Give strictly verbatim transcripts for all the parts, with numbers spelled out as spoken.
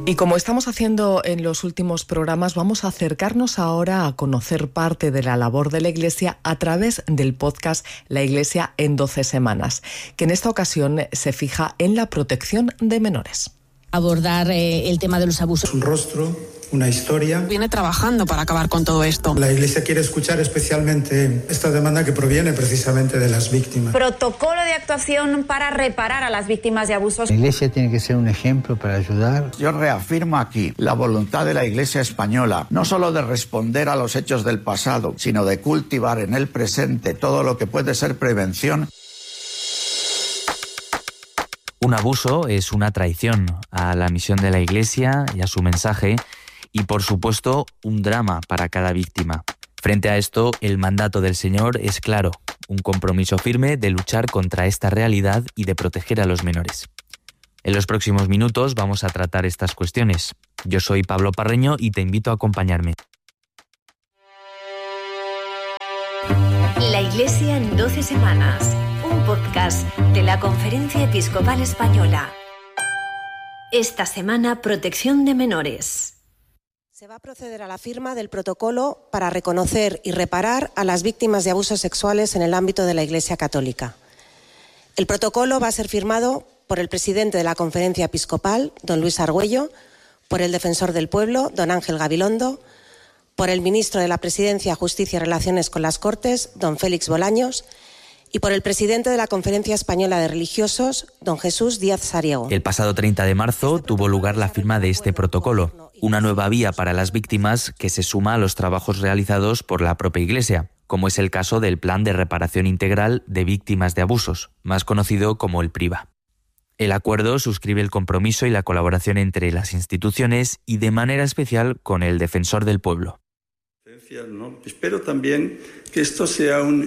Y como estamos haciendo en los últimos programas, vamos a acercarnos ahora a conocer parte de la labor de la Iglesia a través del podcast La Iglesia en doce semanas, que en esta ocasión se fija en la protección de menores. Abordar eh, el tema de los abusos. Un rostro, una historia. Viene trabajando para acabar con todo esto. La Iglesia quiere escuchar especialmente esta demanda que proviene precisamente de las víctimas. Protocolo de actuación para reparar a las víctimas de abusos. La Iglesia tiene que ser un ejemplo para ayudar. Yo reafirmo aquí la voluntad de la Iglesia española, no solo de responder a los hechos del pasado, sino de cultivar en el presente todo lo que puede ser prevención. Un abuso es una traición a la misión de la Iglesia y a su mensaje y, por supuesto, un drama para cada víctima. Frente a esto, el mandato del Señor es claro, un compromiso firme de luchar contra esta realidad y de proteger a los menores. En los próximos minutos vamos a tratar estas cuestiones. Yo soy Pablo Parreño y te invito a acompañarme. La Iglesia en doce semanas. Un podcast de la Conferencia Episcopal Española. Esta semana, protección de menores. Se va a proceder a la firma del protocolo para reconocer y reparar a las víctimas de abusos sexuales en el ámbito de la Iglesia Católica. El protocolo va a ser firmado por el presidente de la Conferencia Episcopal, don Luis Argüello, por el defensor del pueblo, don Ángel Gabilondo, por el ministro de la Presidencia, Justicia y Relaciones con las Cortes, don Félix Bolaños, y por el presidente de la Conferencia Española de Religiosos, don Jesús Díaz Sariego. El pasado treinta de marzo tuvo lugar la firma de este protocolo, una nueva vía para las víctimas que se suma a los trabajos realizados por la propia Iglesia, como es el caso del Plan de Reparación Integral de Víctimas de Abusos, más conocido como el PRIVA. El acuerdo suscribe el compromiso y la colaboración entre las instituciones y de manera especial con el defensor del pueblo. ¿no? Espero también que esto sea un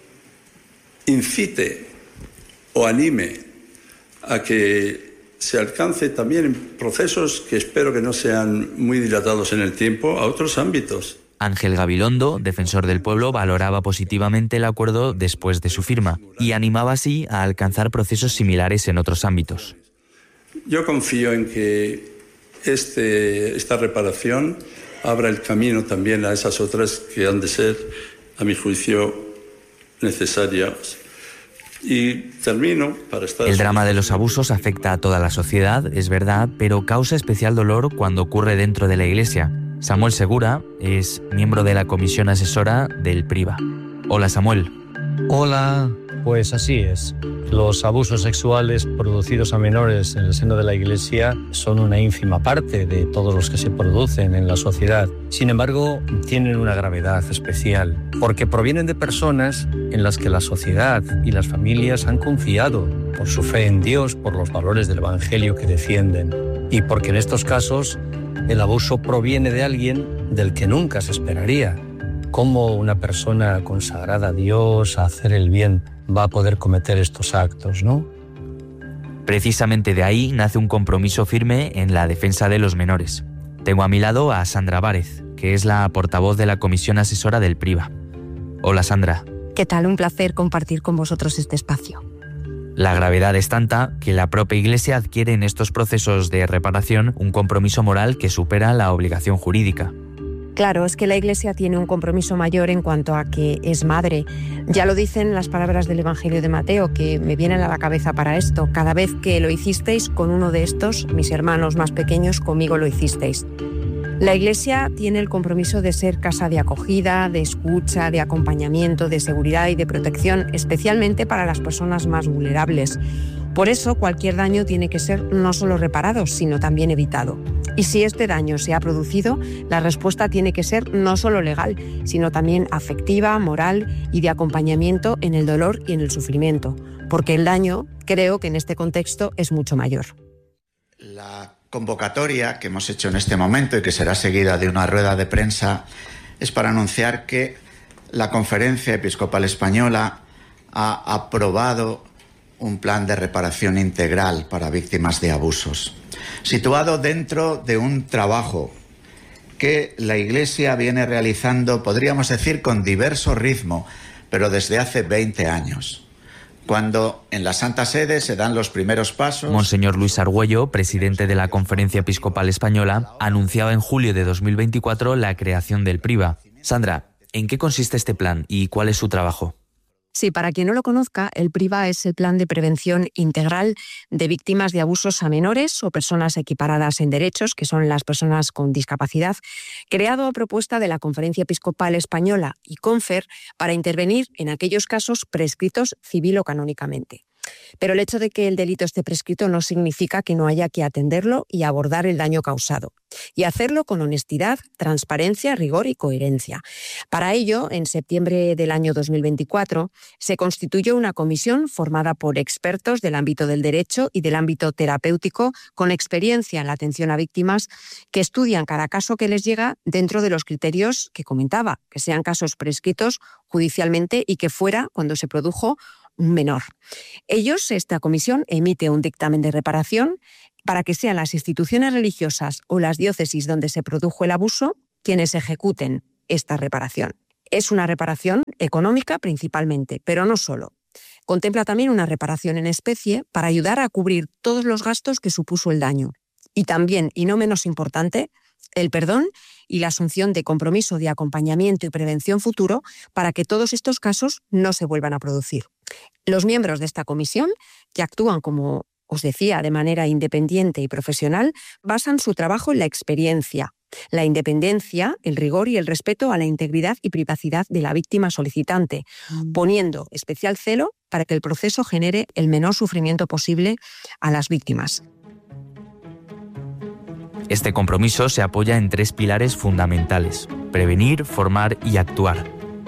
incite o anime a que se alcance también en procesos que espero que no sean muy dilatados en el tiempo a otros ámbitos. Ángel Gabilondo, defensor del pueblo, valoraba positivamente el acuerdo después de su firma y animaba así a alcanzar procesos similares en otros ámbitos. Yo confío en que este, esta reparación abra el camino también a esas otras que han de ser, a mi juicio, necesarias. Y termino para estar... El drama de los abusos afecta a toda la sociedad, es verdad, pero causa especial dolor cuando ocurre dentro de la Iglesia. Samuel Segura es miembro de la comisión asesora del PRIVA. Hola, Samuel. Hola. Pues así es. Los abusos sexuales producidos a menores en el seno de la Iglesia son una ínfima parte de todos los que se producen en la sociedad. Sin embargo, tienen una gravedad especial, porque provienen de personas en las que la sociedad y las familias han confiado por su fe en Dios, por los valores del Evangelio que defienden, y porque en estos casos el abuso proviene de alguien del que nunca se esperaría. ¿Cómo una persona consagrada a Dios, a hacer el bien, va a poder cometer estos actos, no? Precisamente de ahí nace un compromiso firme en la defensa de los menores. Tengo a mi lado a Sandra Várez, que es la portavoz de la comisión asesora del PRIVA. Hola, Sandra. ¿Qué tal? Un placer compartir con vosotros este espacio. La gravedad es tanta que la propia Iglesia adquiere en estos procesos de reparación un compromiso moral que supera la obligación jurídica. Claro, es que la Iglesia tiene un compromiso mayor en cuanto a que es madre. Ya lo dicen las palabras del Evangelio de Mateo, que me vienen a la cabeza para esto. Cada vez que lo hicisteis con uno de estos, mis hermanos más pequeños, conmigo lo hicisteis. La Iglesia tiene el compromiso de ser casa de acogida, de escucha, de acompañamiento, de seguridad y de protección, especialmente para las personas más vulnerables. Por eso, cualquier daño tiene que ser no solo reparado, sino también evitado. Y si este daño se ha producido, la respuesta tiene que ser no solo legal, sino también afectiva, moral y de acompañamiento en el dolor y en el sufrimiento, porque el daño, creo que en este contexto, es mucho mayor. La convocatoria que hemos hecho en este momento y que será seguida de una rueda de prensa es para anunciar que la Conferencia Episcopal Española ha aprobado un plan de reparación integral para víctimas de abusos, situado dentro de un trabajo que la Iglesia viene realizando, podríamos decir, con diverso ritmo, pero desde hace veinte años, cuando en la Santa Sede se dan los primeros pasos. Monseñor Luis Argüello, presidente de la Conferencia Episcopal Española, anunciaba en julio de dos mil veinticuatro la creación del PRIVA. Sandra, ¿en qué consiste este plan y cuál es su trabajo? Sí, para quien no lo conozca, el PRIVA es el Plan de Prevención Integral de Víctimas de Abusos a Menores o Personas Equiparadas en Derechos, que son las personas con discapacidad, creado a propuesta de la Conferencia Episcopal Española y CONFER para intervenir en aquellos casos prescritos civil o canónicamente. Pero el hecho de que el delito esté prescrito no significa que no haya que atenderlo y abordar el daño causado. Y hacerlo con honestidad, transparencia, rigor y coherencia. Para ello, en septiembre del año dos mil veinticuatro, se constituyó una comisión formada por expertos del ámbito del derecho y del ámbito terapéutico con experiencia en la atención a víctimas que estudian cada caso que les llega dentro de los criterios que comentaba, que sean casos prescritos judicialmente y que fuera cuando se produjo un menor. Ellos, esta comisión, emite un dictamen de reparación para que sean las instituciones religiosas o las diócesis donde se produjo el abuso quienes ejecuten esta reparación. Es una reparación económica principalmente, pero no solo. Contempla también una reparación en especie para ayudar a cubrir todos los gastos que supuso el daño. Y también, y no menos importante, el perdón y la asunción de compromiso de acompañamiento y prevención futuro para que todos estos casos no se vuelvan a producir. Los miembros de esta comisión, que actúan, como os decía, de manera independiente y profesional, basan su trabajo en la experiencia, la independencia, el rigor y el respeto a la integridad y privacidad de la víctima solicitante, poniendo especial celo para que el proceso genere el menor sufrimiento posible a las víctimas. Este compromiso se apoya en tres pilares fundamentales: prevenir, formar y actuar.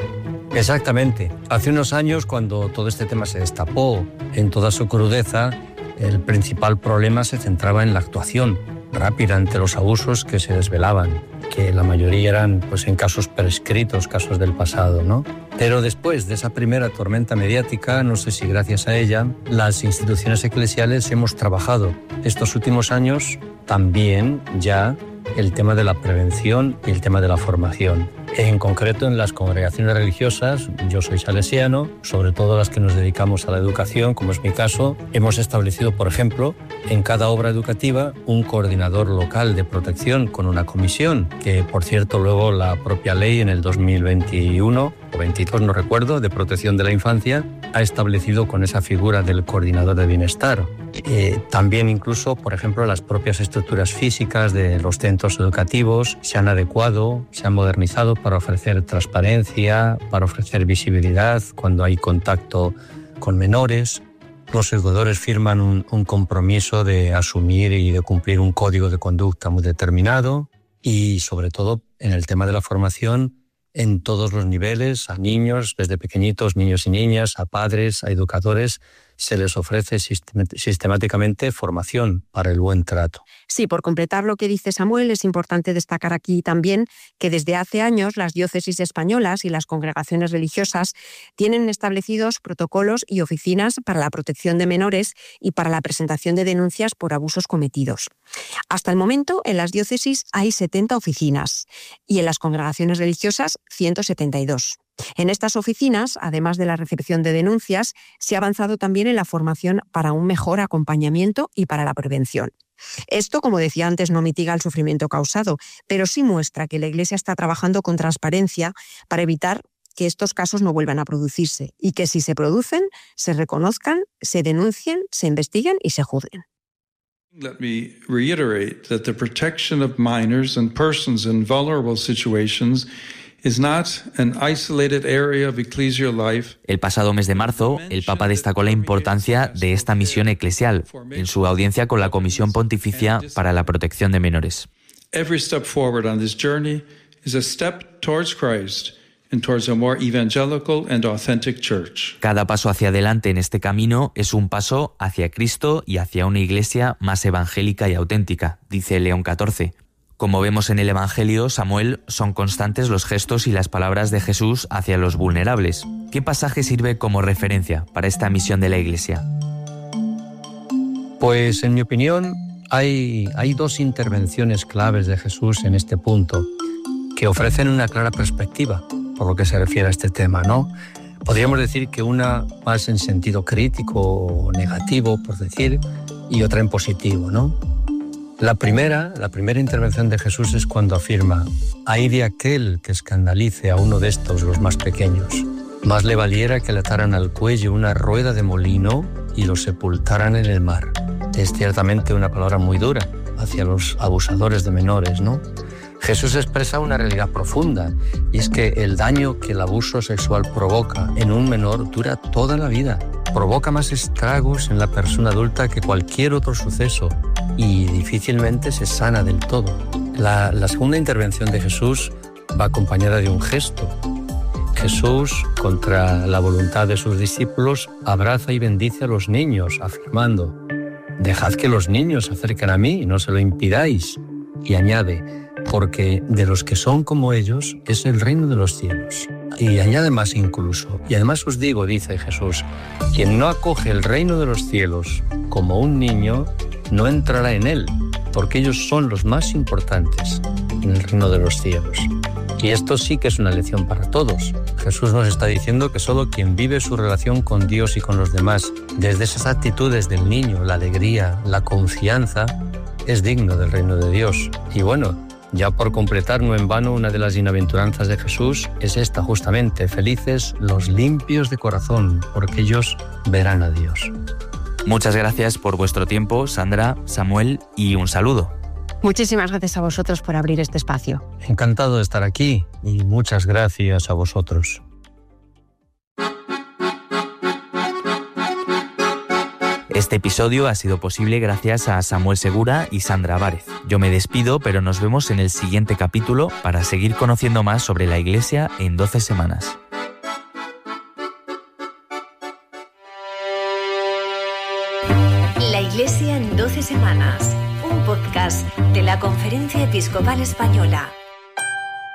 Exactamente. Hace unos años, cuando todo este tema se destapó en toda su crudeza, el principal problema se centraba en la actuación rápida ante los abusos que se desvelaban, que la mayoría eran pues, en casos prescritos, casos del pasado, ¿no? Pero después de esa primera tormenta mediática, no sé si gracias a ella, las instituciones eclesiales hemos trabajado estos últimos años también ya el tema de la prevención y el tema de la formación. En concreto, en las congregaciones religiosas, yo soy salesiano, sobre todo las que nos dedicamos a la educación, como es mi caso, hemos establecido, por ejemplo, en cada obra educativa un coordinador local de protección con una comisión, que por cierto luego la propia ley en el dos mil veintiuno o veintidós, no recuerdo, de protección de la infancia, ha establecido con esa figura del coordinador de bienestar. Eh, también incluso, por ejemplo, las propias estructuras físicas de los centros educativos se han adecuado, se han modernizado para ofrecer transparencia, para ofrecer visibilidad cuando hay contacto con menores. Los educadores firman un, un compromiso de asumir y de cumplir un código de conducta muy determinado y, sobre todo, en el tema de la formación, en todos los niveles, a niños, desde pequeñitos, niños y niñas, a padres, a educadores, se les ofrece sistemáticamente formación para el buen trato. Sí, por completar lo que dice Samuel, es importante destacar aquí también que desde hace años las diócesis españolas y las congregaciones religiosas tienen establecidos protocolos y oficinas para la protección de menores y para la presentación de denuncias por abusos cometidos. Hasta el momento, en las diócesis hay setenta oficinas y en las congregaciones religiosas ciento setenta y dos. En estas oficinas, además de la recepción de denuncias, se ha avanzado también en la formación para un mejor acompañamiento y para la prevención. Esto, como decía antes, no mitiga el sufrimiento causado, pero sí muestra que la Iglesia está trabajando con transparencia para evitar que estos casos no vuelvan a producirse y que si se producen, se reconozcan, se denuncien, se investiguen y se juzguen. Let me reiterate that the protection of minors and persons in vulnerable situations is not an isolated area of ecclesial life. El pasado mes de marzo, el Papa destacó la importancia de esta misión eclesial en su audiencia con la Comisión Pontificia para la Protección de Menores. Every step forward on this journey is a step towards Christ and towards a more evangelical and authentic church. Cada paso hacia adelante en este camino es un paso hacia Cristo y hacia una iglesia más evangélica y auténtica, dice León catorce. Como vemos en el Evangelio, Samuel, son constantes los gestos y las palabras de Jesús hacia los vulnerables. ¿Qué pasaje sirve como referencia para esta misión de la Iglesia? Pues, en mi opinión, hay, hay dos intervenciones claves de Jesús en este punto que ofrecen una clara perspectiva por lo que se refiere a este tema, ¿no? Podríamos decir que una más en sentido crítico o negativo, por decir, y otra en positivo, ¿no? La primera, la primera intervención de Jesús es cuando afirma: «Ay de aquel que escandalice a uno de estos, los más pequeños. Más le valiera que le ataran al cuello una rueda de molino y lo sepultaran en el mar». Es ciertamente una palabra muy dura hacia los abusadores de menores, ¿no? Jesús expresa una realidad profunda, y es que el daño que el abuso sexual provoca en un menor dura toda la vida. Provoca más estragos en la persona adulta que cualquier otro suceso y difícilmente se sana del todo. La, la segunda intervención de Jesús va acompañada de un gesto. Jesús, contra la voluntad de sus discípulos, abraza y bendice a los niños, afirmando: «Dejad que los niños se acerquen a mí, no se lo impidáis». Y añade: «Porque de los que son como ellos es el reino de los cielos». Y añade más incluso: «Y además os digo», dice Jesús, «quien no acoge el reino de los cielos como un niño, no entrará en él, porque ellos son los más importantes en el reino de los cielos». Y esto sí que es una lección para todos. Jesús nos está diciendo que solo quien vive su relación con Dios y con los demás desde esas actitudes del niño, la alegría, la confianza, es digno del reino de Dios. Y bueno, ya por completar, no en vano, una de las bienaventuranzas de Jesús es esta justamente: felices los limpios de corazón, porque ellos verán a Dios. Muchas gracias por vuestro tiempo, Sandra, Samuel, y un saludo. Muchísimas gracias a vosotros por abrir este espacio. Encantado de estar aquí y muchas gracias a vosotros. Este episodio ha sido posible gracias a Samuel Segura y Sandra Bárez. Yo me despido, pero nos vemos en el siguiente capítulo para seguir conociendo más sobre la Iglesia en doce semanas. La Iglesia en doce semanas, un podcast de la Conferencia Episcopal Española.